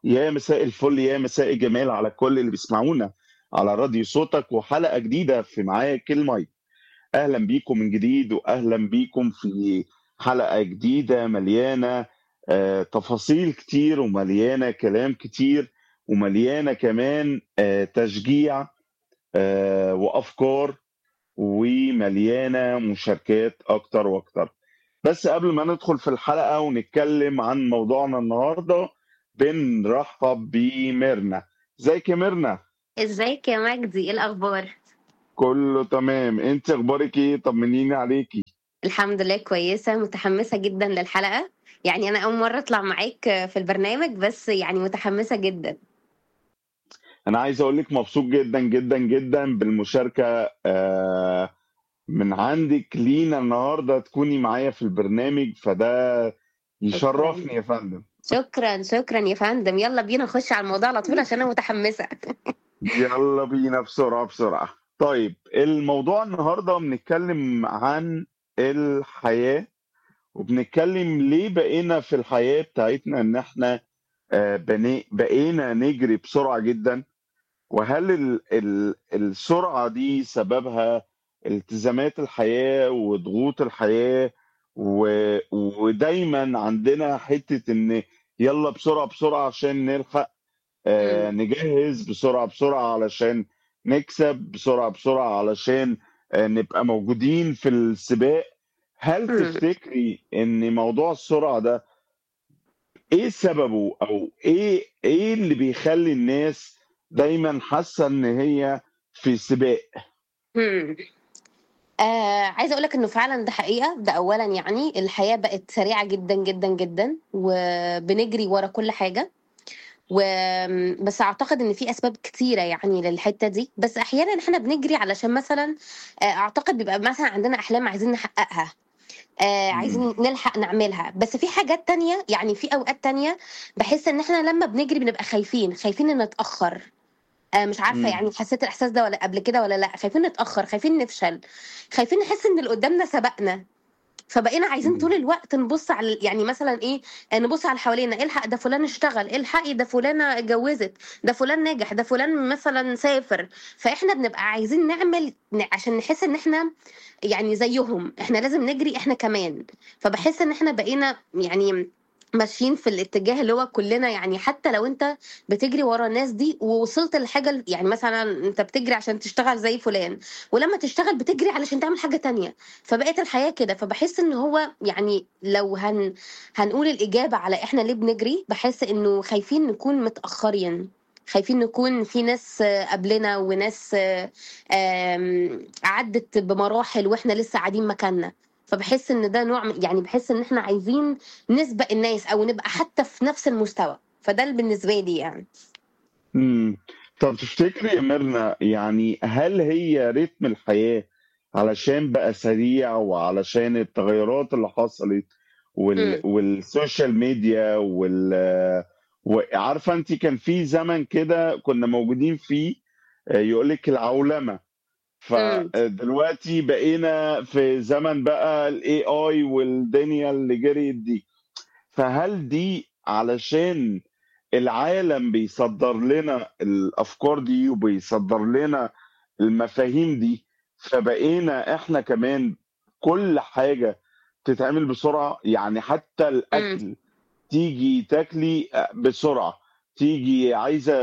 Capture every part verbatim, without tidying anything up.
يا مساء الفل، يا مساء الجمال على كل اللي بيسمعونا على راديو صوتك وحلقة جديدة في معاك المايك. أهلا بيكم من جديد وأهلا بيكم في حلقة جديدة مليانة آه، تفاصيل كتير ومليانة كلام كتير ومليانة كمان آه، تشجيع آه، وأفكار ومليانة مشاركات أكتر وأكتر. بس قبل ما ندخل في الحلقة ونتكلم عن موضوعنا النهاردة بنرحب بميرنا. ازيك يا ميرنا؟ ازيك يا مجدي؟ ايه الاخبار؟ كله تمام، انت اخبارك ايه؟ طمنيني عليكي. الحمد لله كويسه، متحمسه جدا للحلقه. يعني انا اول مره اطلع معاك في البرنامج، بس يعني متحمسه جدا. انا عايز اقول لك مبسوط جدا جدا جدا بالمشاركة آه، من عندك لينا النهاردة تكوني معايا في البرنامج، فده شكرا. يشرفني يا فندم. شكرا شكرا يا فندم، يلا بينا نخش على الموضوع على طول عشان انا متحمسه. يلا بينا بسرعة بسرعة. طيب الموضوع النهاردة بنتكلم عن الحياة، وبنتكلم ليه بقينا في الحياة بتاعتنا ان احنا آه، بني- بقينا نجري بسرعة جدا. وهل ال ال السرعة دي سببها التزامات الحياة وضغوط الحياة و ودايما عندنا حتة ان يلا بسرعة بسرعة عشان نلحق آه، امم نجهز بسرعة بسرعة علشان نكسب بسرعة بسرعة علشان آه، نبقى موجودين في السباق. هل امم تفتكري ان موضوع السرعة ده ايه سببه، او ايه ايه اللي بيخلي الناس دايما حاسة ان هي في سباق؟ امم آه عايزه اقول لك انه فعلا ده حقيقه. ده اولا يعني الحياه بقت سريعه جدا جدا جدا، وبنجري ورا كل حاجه. و بس اعتقد ان في اسباب كتيره يعني للحته دي، بس احيانا احنا بنجري علشان مثلا آه، اعتقد بيبقى مثلا عندنا احلام عايزين نحققها. آه مم. عايزين نلحق نعملها. بس في حاجات تانية، يعني في اوقات تانية بحس ان احنا لما بنجري بنبقى خايفين خايفين ان نتاخر. آه مش عارفه، مم. يعني حسيت الاحساس ده ولا قبل كده ولا لا؟ خايفين نتاخر، خايفين نفشل، خايفين نحس ان اللي قدامنا سبقنا. فبقينا عايزين مم. طول الوقت نبص على، يعني مثلا ايه، آه، نبص على اللي حوالينا. الحق ده فلان اشتغل، الحقي ده فلانة اتجوزت، ده فلان نجح، ده فلان مثلا سافر. فاحنا بنبقى عايزين نعمل ن- عشان نحس ان احنا يعني زيهم، احنا لازم نجري احنا كمان. فبحس ان احنا بقينا يعني ماشيين في الاتجاه اللي هو كلنا، يعني حتى لو انت بتجري ورا الناس دي ووصلت لحاجة، يعني مثلا انت بتجري عشان تشتغل زي فلان، ولما تشتغل بتجري علشان تعمل حاجة تانية. فبقت الحياة كده. فبحس ان هو يعني لو هن هنقول الإجابة على احنا ليه بنجري، بحس انه خايفين نكون متأخرين، خايفين نكون في ناس آه، قبلنا، وناس آه، آم، عدت بمراحل واحنا لسه قاعدين مكاننا. فبحس ان ده نوع من- يعني بحس ان احنا عايزين نسبق الناس او نبقى حتى في نفس المستوى. فده اللي بالنسبة لي يعني. مم. طب تفتكري يا ميرنا، يعني هل هي رتم الحياة علشان بقى سريع وعلشان التغيرات اللي حصلت وال امم والسوشيال ميديا وال وعارفة انت كان في زمن كده كنا موجودين فيه آه، يقولك العولمة. امم فدلوقتي بقينا في زمن بقى الاي اي والدنيا اللي جريت دي. فهل دي علشان العالم بيصدر لنا الافكار دي وبيصدر لنا المفاهيم دي، فبقينا احنا كمان كل حاجة تتعمل بسرعة؟ يعني حتى امم الاكل، تيجي تاكلي آه، بسرعة، تيجي عايزة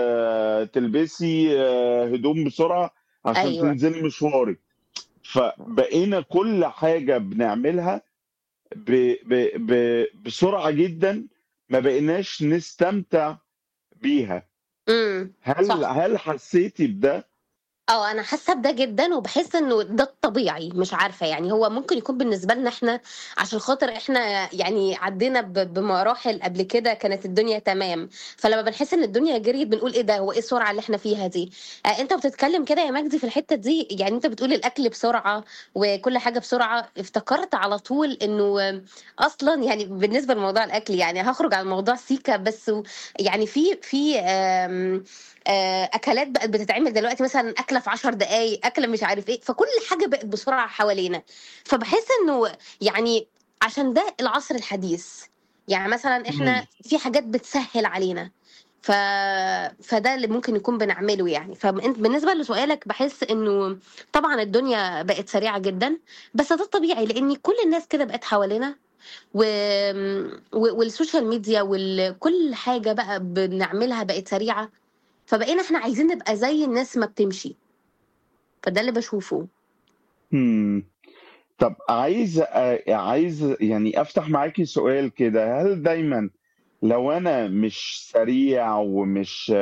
تلبسي آه، هدوم بسرعة عشان ايوه. تنزلي مشوارك. فبقينا كل حاجة بنعملها ب ب ب بسرعة جدا، ما بقيناش نستمتع بيها. امم هل صح. هل حسيتي بده؟ اه انا حاسه بده جدا، وبحس انه ده الطبيعي. مش عارفه، يعني هو ممكن يكون بالنسبه لنا احنا عشان خاطر احنا يعني عدينا ب- بمراحل قبل كده كانت الدنيا تمام. فلما بنحس ان الدنيا جريت بنقول ايه ده، هو ايه السرعه اللي احنا فيها دي؟ آه انت بتتكلم كده يا مجدي في الحته دي، يعني انت بتقول الاكل بسرعه وكل حاجه بسرعه، افتكرت على طول انه آه، اصلا يعني بالنسبه لموضوع الاكل، يعني هخرج عن موضوع سيكا بس. يعني في في آم، آه، اكلات بقت بتتعمل دلوقتي، مثلا اكله في عشر دقائق، اكله مش عارف ايه، فكل حاجه بقت بسرعه حوالينا. فبحس انه يعني عشان ده العصر الحديث. يعني مثلا احنا مم. في حاجات بتسهل علينا، ف... فده اللي ممكن يكون بنعمله يعني. فانت بالنسبه لسؤالك، بحس انه طبعا الدنيا بقت سريعه جدا، بس ده طبيعي لان كل الناس كده بقت حوالينا، و... و... والسوشيال ميديا وكل حاجه بقى بنعملها بقت سريعه، فبقينا احنا عايزين نبقى زي الناس ما بتمشي. فده اللي بشوفه. إمم. طب عايز أ عايز يعني أفتح معاكِ سؤال كده، هل دايمًا لو أنا مش سريع ومش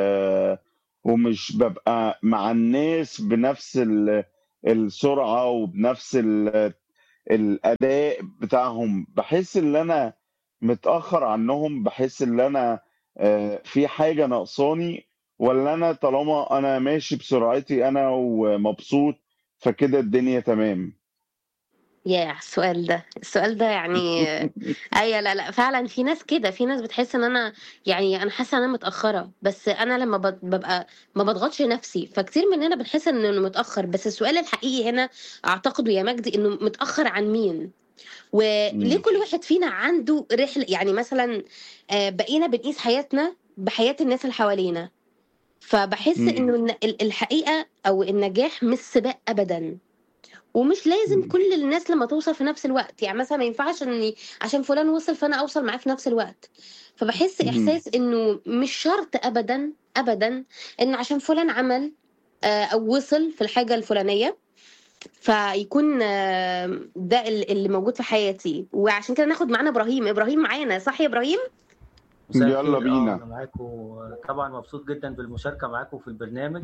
ومش بابقى مع الناس بنفس ال السرعة وبنفس ال الأداء بتاعهم، باحس إن أنا متأخّر عنّهم، باحس إن أنا آآ في حاجة ناقصاني، والّا أنا طالما أنا ماشي بسرعتي أنا ومبسوط، فكده الدنيا تمام؟ ياه على السؤال ده، السؤال ده يعني أيوه، لا، لأ، فعلًا في ناس كده، في ناس بتحس إن أنا يعني أنا حاسة إن أنا متأخرة، بس أنا لمّا بت بابقى ما باضغطش نفسي، فكتير مننا بنحس إنه متأخر، بس السؤال الحقيقي هنا أعتقده يا مجدي إنه متأخر عن مين؟ وليه إمم. كل واحد فينا عنده رحلة، يعني مثلًا آآ بقينا بنقيس حياتنا بحياة الناس اللي حوالينا، فباحس إمم. إنه الن ال الحقيقة أو النجاح مش سباق أبدًا. ومش لازم إمم. كل الناس لمّا توصل في نفس الوقت، يعني مثلًا ما ينفعش إني عشان فلان وصل فأنا أوصل معاه في نفس الوقت. فباحس اهم. إحساس إنه مش شرط أبدًا، أبدًا إن عشان فلان عمل آآ أو وصل في الحاجة الفلانية، فيكون آمم ده ال اللي موجود في حياتي. وعشان كده ناخد معانا إبراهيم. إبراهيم معانا، صح يا إبراهيم؟ مساء يالّا الخير. اه بينا. انا معاكم. طبعا مبسوط جدا بالمشاركه معاكم في البرنامج.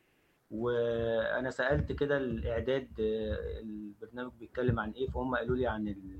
وانا سالت كده الاعداد، آه، البرنامج بيتكلم عن ايه، فهم قالوا لي عن ال-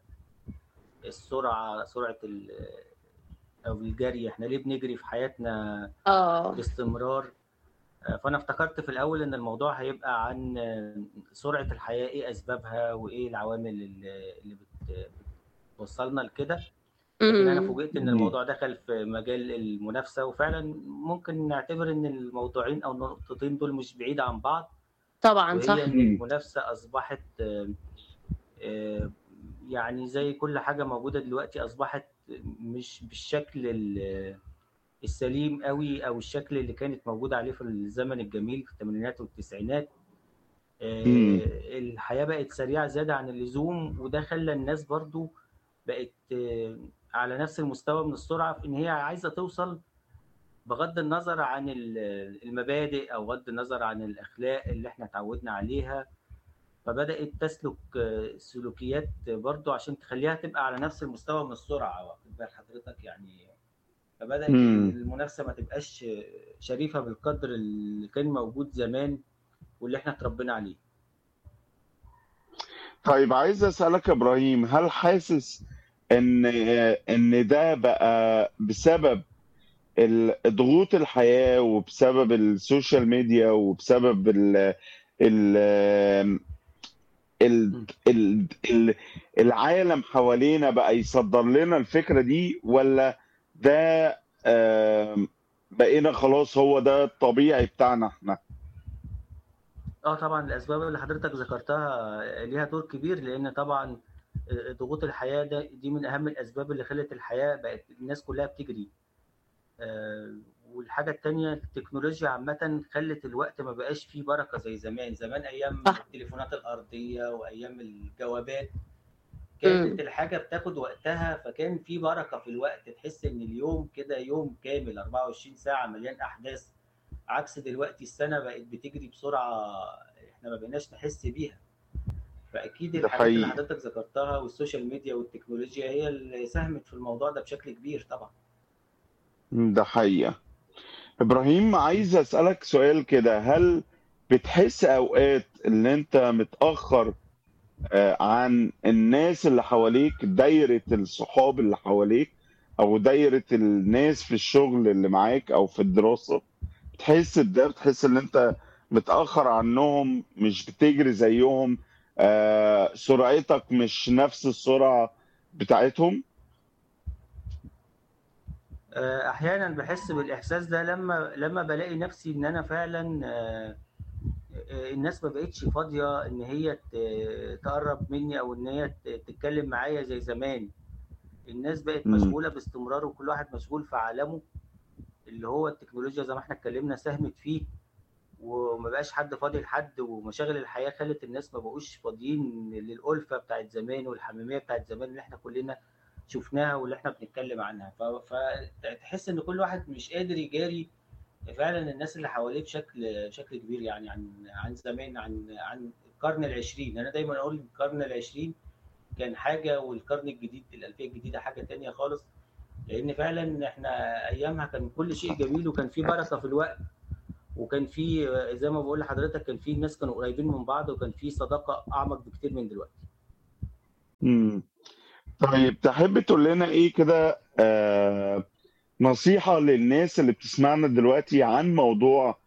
السرعه، سرعه ال- او الجري، احنا ليه بنجري في حياتنا آه، باستمرار. آه، فانا افتكرت في الاول ان الموضوع هيبقى عن آه، سرعه الحياه، ايه اسبابها وايه العوامل اللي اللي بت- بتوصلنا لكده. لكن انا إمم، فوجئت ان اهم. الموضوع دخل في مجال المنافسه، وفعلا ممكن نعتبر ان الموضوعين او النقطتين دول مش بعيد عن بعض. طبعًا وهي صح، ان إمم. المنافسه اصبحت آه، آه، يعني زي كل حاجه موجوده دلوقتي، اصبحت مش بالشكل ال- السليم قوي، او الشكل اللي كانت موجوده عليه في الزمن الجميل في الثمانينات والتسعينات. إمم. آه، الحياه بقت سريعه زياده عن اللزوم، وده خلى الناس برضو بقت آه، على نفس المستوى من السرعه، في ان هي عايزه توصل بغض النظر عن ال- المبادئ، او بغض النظر عن الاخلاق اللي احنا اتعودنا عليها. فبدات تسلك آه، سلوكيات برضو عشان تخليها تبقى على نفس المستوى من السرعه، واخد بال حضرتك يعني. فبدات إمم. المنافسه ما تبقاش شريفه بالقدر اللي كان موجود زمان واللي احنا اتربينا عليه. طيب عايز أسألك يا إبراهيم، هل حاسس إن إن ده بقى بسبب ال ضغوط الحياة وبسبب السوشيال ميديا وبسبب ال ال آمم ال مم. ال ال العالم حوالينا بقى يصدّر لنا الفكرة دي، والّا ده آمم بقينا خلاص هو ده الطبيعي بتاعنا إحنا؟ اه طبعا الاسباب اللي حضرتك ذكرتها ليها دور كبير، لان طبعا آه، ضغوط الحياه ده دي من اهم الاسباب اللي خلت الحياه بقت الناس كلها بتجري. آه، والحاجة التانية، التكنولوجيا عامة خلت الوقت ما بقاش فيه بركة زي زمان. زمان أيام صح، التليفونات الأرضية وأيام الجوابات إمم، كانت الحاجة بتاخد وقتها، فكان في بركة في الوقت، تحس إن اليوم كده يوم كامل أربعة وعشرين ساعة مليان أحداث. عكس دلوقتي، السنة بقت بتجري بسرعة إحنا ما بقيناش نحس بيها. فأكيد ده الحاجات اللي حقيقي. حضرتك ذكرتها والسوشيال ميديا والتكنولوجيا هي اللي ساهمت في الموضوع ده بشكل كبير طبعا. ده حقيقة. إبراهيم عايز أسألك سؤال كده، هل بتحس أوقات إن أنت متأخّر آآ عن الناس اللي حواليك، دايرة الصحاب اللي حواليك أو دايرة الناس في الشغل اللي معاك أو في الدراسة، بتحس بده؟ بتحس إن أنت متأخّر عنّهم، مش بتجري زيّهم، آآ سرعتك مش نفس السرعة بتاعتهم؟ آه، احيانا بحس بالاحساس ده لما لما بلاقي نفسي ان انا فعلا آه، آه، الناس ما بقتش فاضيه ان هي ت- تقرب مني، او ان هي ت- تتكلم معايا زي زمان. الناس بقت إمم. مشغوله باستمرار، وكل واحد مشغول في عالمه. اللي هو التكنولوجيا زي ما احنا اتكلمنا ساهمت فيه، وما بقاش حد فاضي لحد، ومشاغل الحياه خلت الناس ما بقوش فاضيين للألفة بتاعت زمان والحميميه بتاعت زمان اللي احنا كلنا شفناها واللي احنا بنتكلم عنها. فتحس ان كل واحد مش قادر يجاري فعلا الناس اللي حواليه بشكل بشكل كبير، يعني عن عن زمان، عن عن القرن العشرين. انا دايما اقول القرن العشرين كان حاجه، والقرن الجديد الالفيه الجديده حاجه تانية خالص. لان فعلا احنا ايامها كان كل شيء جميل، وكان في بركه في الوقت، وكان في زي ما بقول لحضرتك كان في ناس كانوا قريبين من بعض، وكان في صداقه اعمق بكتير من دلوقتي. امم طيب تحب تقول لنا ايه كده، آه نصيحة للناس اللي بتسمعنا دلوقتي عن موضوع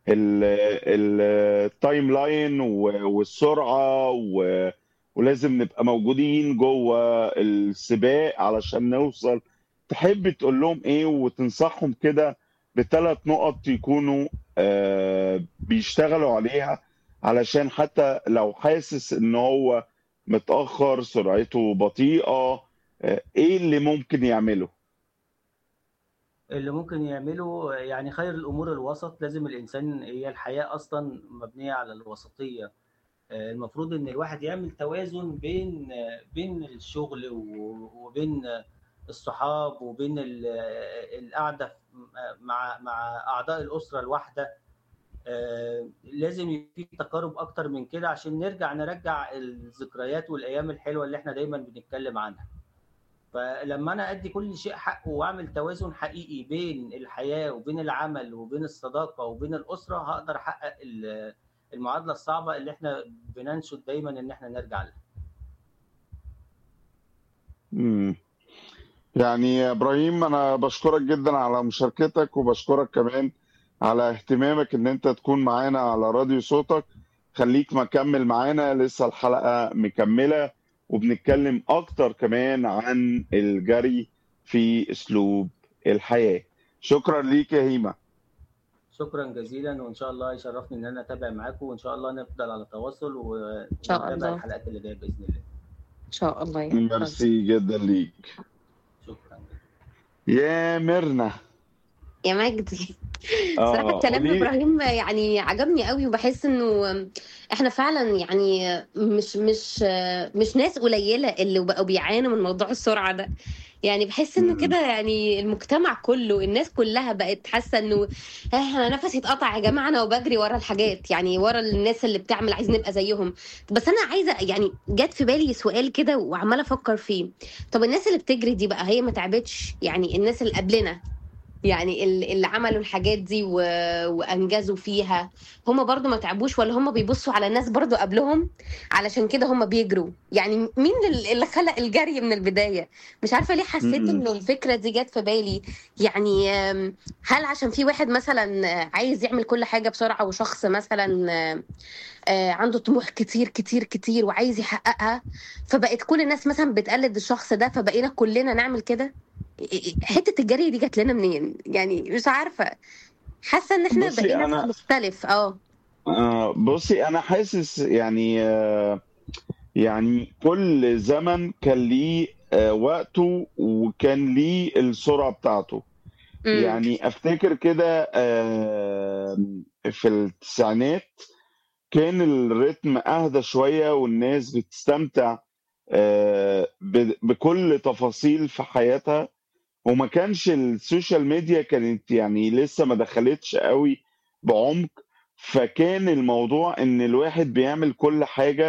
التايم لاين والسرعة و- ولازم نبقى موجودين جوه السباق علشان نوصل. تحب تقول لهم ايه وتنصحهم كده بثلاث نقط يكونوا آه بيشتغلوا عليها، علشان حتى لو حاسس ان هو متأخر سرعته بطيئة، آه ايه اللي ممكن يعمله؟ اللي ممكن يعمله يعني خير الامور الوسط. لازم الانسان، هي الحياه اصلا مبنيه على الوسطيه. المفروض ان الواحد يعمل توازن بين بين الشغل وبين الصحاب وبين ال- القعده مع مع اعضاء الاسره الواحده. لازم يبقى في تقارب اكتر من كده عشان نرجع نرجع الذكريات والايام الحلوه اللي احنا دايما بنتكلم عنها. فلما انا ادي كل شيء حقه واعمل توازن حقيقي بين الحياه وبين العمل وبين الصداقه وبين الاسره، هقدر احقق ال- المعادله الصعبه اللي احنا بننشد دايما ان احنا نرجع لها. مم. يعني يا إبراهيم، أنا بشكرك جدا على مشاركتك، وبشكرك كمان على اهتمامك إن أنت تكون معانا على راديو صوتك. خليك مكمل معانا، لسه الحلقة مكملة، وبنتكلم أكتر كمان عن الجري في أسلوب الحياة. شكرا ليك يا هيما. شكرا جزيلا، وان شاء الله يشرفني ان انا اتابع معاكم، وان شاء الله نفضل على تواصل و- ان شاء ونتابع الله. الحلقات اللي جايه باذن الله. ان شاء الله يا حبيبي. ميرسي جدا ليك شكرا جدا. يا ميرنا. يا مجدي. صراحة اه كلام قولي. إبراهيم يعني عجبني قوي، وبحس إنه إحنا فعلا يعني مش مش مش ناس قليلة اللي بقوا بيعانوا من موضوع السرعة ده. يعني بحس إنه مم. كده يعني المجتمع كله، الناس كلها بقت حاسة إنه "آه، أنا نفسي اتقطع يا جماعة، أنا وبجري ورا الحاجات، يعني ورا الناس اللي بتعمل عايزين نبقى زيهم". بس أنا عايزة يعني جت في بالي سؤال كده وعمالة أفكر فيه. طب الناس اللي بتجري دي بقى هي ما تعبتش؟ يعني الناس اللي قبلنا، يعني ال- اللي عملوا الحاجات دي و... وانجزوا فيها، هم برضو ما تعبوش؟ ولا هم بيبصوا على الناس برضو قبلهم علشان كده هم بيجروا؟ يعني مين ال- اللي خلق الجري من البداية؟ مش عارفة ليه حسيت مم. انه الفكرة دي جت في بالي. يعني آم، هل عشان في واحد مثلا آه، عايز يعمل كل حاجة بسرعة، وشخص مثلا آه، آه، عنده طموح كتير كتير كتير وعايز يحققها، فبقت كل الناس مثلا بتقلد الشخص ده، فبقينا كلنا نعمل كده؟ حتة الجري دي جات لنا منين؟ يعني مش عارفة. حاسة ان احنا بصي بقينا انا مختلف. اه. آه، بصي انا حاسس يعني آه، يعني كل زمن كان ليه آه، وقته، وكان ليه السرعة بتاعته. امم. يعني افتكر كده آه، في التسعينات كان الريتم اهدى شوية، والناس بتستمتع آه، ب- بكل تفاصيل في حياتها، وما كانش السوشيال ميديا كانت يعني لسه ما دخلتش قوي بعمق. فكان الموضوع ان الواحد بيعمل كل حاجة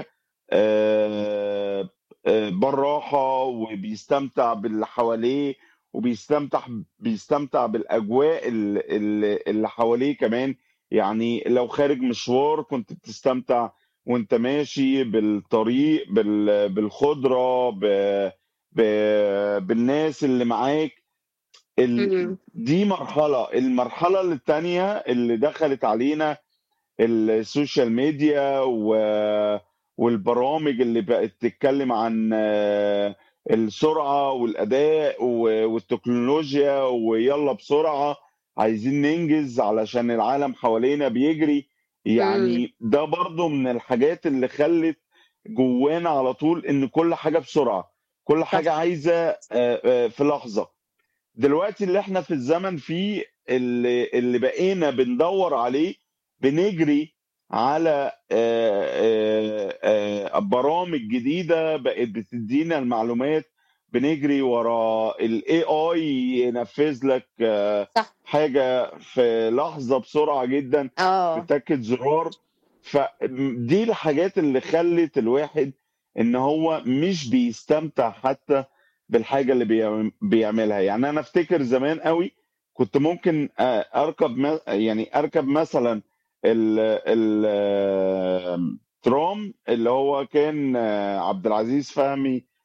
آه، آه، بالراحة، وبيستمتع باللي حواليه، وبيستمتع بيستمتع بالأجواء ال- ال- اللي حواليه كمان. يعني لو خارج مشوار كنت بتستمتع وانت ماشي بالطريق، بال- بالخضرة، ب- ب- بالناس اللي معاك. ال... امم. دي مرحلة. المرحلة التانية اللي دخلت علينا السوشيال ميديا و... والبرامج اللي بقت تتكلم عن آه، السرعة والأداء و- والتكنولوجيا، ويلا بسرعة عايزين ننجز علشان العالم حوالينا بيجري. امم. يعني ده برضو من الحاجات اللي خلت جوانا على طول إن كل حاجة بسرعة، كل صح. حاجة عايزة آه، آه، في لحظة. دلوقتي اللي احنا في الزمن فيه اللي اللي بقينا بندور عليه، بنجري على آه، آه، آه، برامج جديدة بقت بتدينا المعلومات، بنجري ورا ال إيه آي ينفذ لك آه، صح. حاجة في لحظة بسرعة جدا اه بتاكد زرار. فدي الحاجات اللي خلت الواحد ان هو مش بيستمتع حتى بالحاجة اللي بيعم- بيعملها. يعني انا افتكر زمان قوي كنت ممكن آه، اركب م- يعني اركب مثلا ال ال آه، ترام اللي هو كان آه، عبد العزيز فهمي